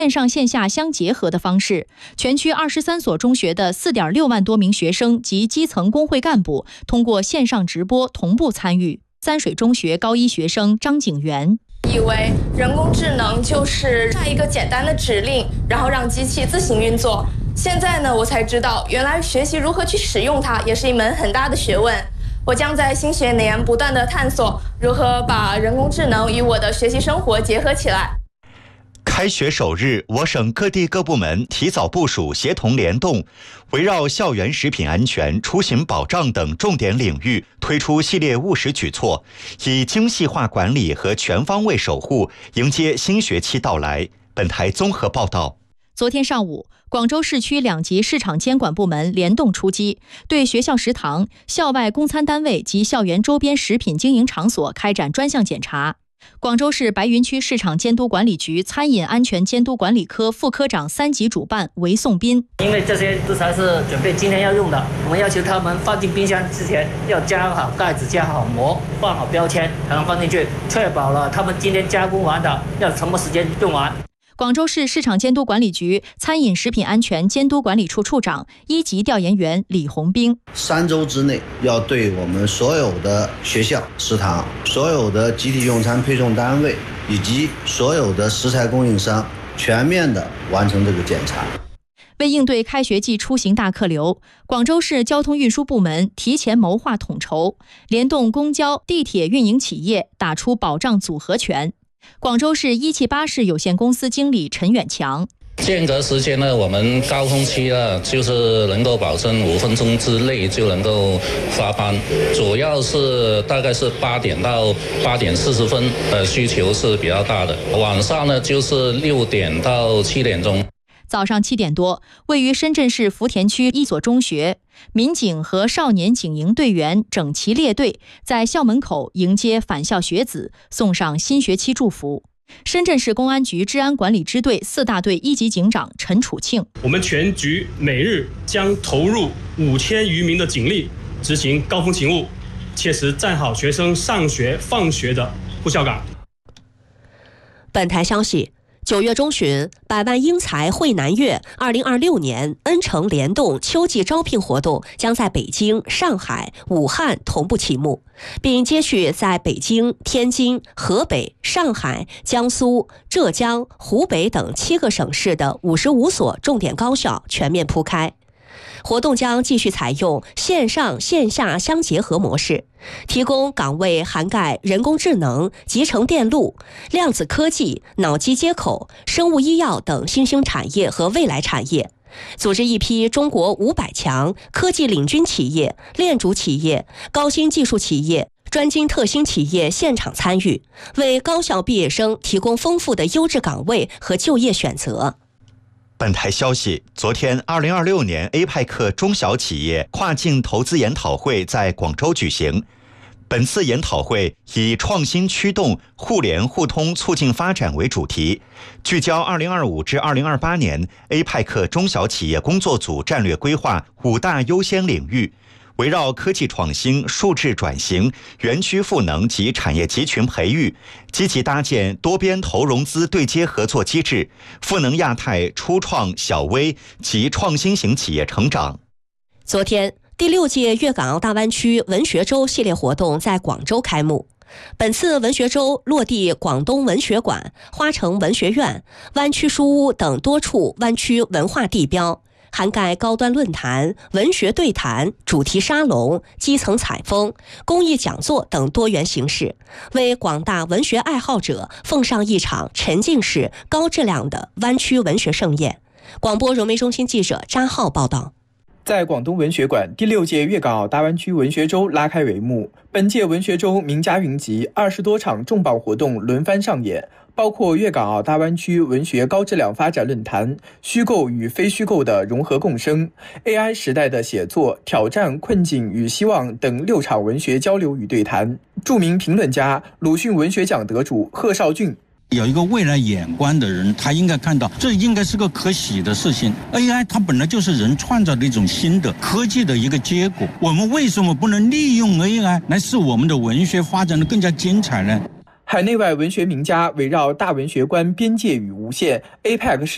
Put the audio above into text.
线上线下相结合的方式，全区23所中学的4.6万多名学生及基层工会干部通过线上直播同步参与。三水中学高一学生张景元以为人工智能就是下一个简单的指令，然后让机器自行运作。现在呢，我才知道，原来学习如何去使用它，也是一门很大的学问。我将在新学年不断地探索如何把人工智能与我的学习生活结合起来。 开学首日，我省各地各部门提早部署，协同联动，围绕校园食品安全、出行保障等重点领域推出系列务实举措，以精细化管理和全方位守护迎接新学期到来。本台综合报道。 昨天上午，广州市区2级市场监管部门联动出击，对学校食堂、校外供餐单位及校园周边食品经营场所开展专项检查。广州市白云区市场监督管理局餐饮安全监督管理科副科长3级主办韦颂斌， 因为这些都才是准备今天要用的，我们要求他们放进冰箱之前要加好盖子、加好膜、放好标签才能放进去，确保了他们今天加工完的要什么时间用完。 广州市市场监督管理局餐饮食品安全监督管理处处长1级调研员李红兵 ，3周之内要对我们所有的学校食堂、所有的集体用餐配送单位以及所有的食材供应商全面的完成这个检查。 为应对开学季出行大客流，广州市交通运输部门提前谋划统筹，联动公交、地铁运营企业打出保障组合拳。广州市一汽巴士有限公司经理陈远强， 间隔时间呢，我们高峰期呢，就是能够保证5分钟之内就能够发班，主要是大概是8点到8点40分，需求是比较大的。晚上呢，就是6点到7点钟。 早上7点多，位于深圳市福田区一所中学，民警和少年警营队员整齐列队，在校门口迎接返校学子，送上新学期祝福。深圳市公安局治安管理支队4大队1级警长陈楚庆， 我们全局每日将投入5000余名的警力，执行高峰勤务，切实站好学生上学放学的护校岗。 本台消息，9月中旬，百万英才汇南粤2026年恩城联动秋季招聘活动将在北京、上海、武汉同步启幕，并接续在北京、天津、河北、上海、江苏、浙江、湖北等7个省市的55所重点高校全面铺开。活动将继续采用线上线下相结合模式，提供岗位涵盖人工智能、集成电路、量子科技、脑机接口、生物医药等新兴产业和未来产业，组织一批中国500强科技领军企业、链主企业、高新技术企业、专精特新企业现场参与，为高校毕业生提供丰富的优质岗位和就业选择。 本台消息，昨天2026年 APEC 中小企业跨境投资研讨会在广州举行。本次研讨会以创新驱动、互联互通促进发展为主题，聚焦2025至2028年 APEC 中小企业工作组战略规划5大优先领域，围绕科技创新、数字转型、园区赋能及产业集群培育，积极搭建多边投融资对接合作机制，赋能亚太初创、小微及创新型企业成长。 昨天，第6届粤港澳大湾区文学周系列活动在广州开幕。本次文学周落地广东文学馆、花城文学院、湾区书屋等多处湾区文化地标，涵盖高端论坛、文学对谈、主题沙龙、基层采风、公益讲座等多元形式，为广大文学爱好者奉上一场沉浸式、高质量的湾区文学盛宴。广播融媒中心记者扎浩报道。 在广东文学馆，第6届粤港澳大湾区文学周拉开帷幕。本届文学周名家云集，20多场重磅活动轮番上演，包括粤港澳大湾区文学高质量发展论坛、虚构与非虚构的融合共生、AI 时代的写作、挑战、困境与希望等6场文学交流与对谈。著名评论家、鲁迅文学奖得主贺绍俊， 有一个未来眼光的人，他应该看到这应该是个可喜的事情。 AI 它本来就是人创造的一种新的科技的一个结果，我们为什么不能利用 AI 来使我们的文学发展的更加精彩呢？ 海内外文学名家围绕大文学观边界与无限 APEC